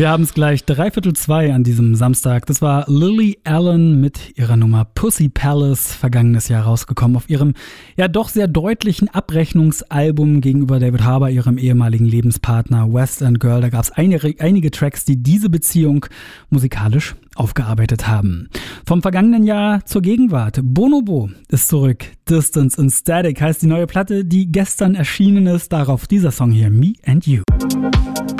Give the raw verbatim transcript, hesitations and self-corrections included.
Wir haben es gleich dreiviertel zwei an diesem Samstag. Das war Lily Allen mit ihrer Nummer Pussy Palace, vergangenes Jahr rausgekommen auf ihrem ja doch sehr deutlichen Abrechnungsalbum gegenüber David Harbour, ihrem ehemaligen Lebenspartner West End Girl. Da gab es einige, einige Tracks, die diese Beziehung musikalisch aufgearbeitet haben. Vom vergangenen Jahr zur Gegenwart. Bonobo ist zurück. Distance and Static heißt die neue Platte, die gestern erschienen ist. Darauf dieser Song hier, Me and You.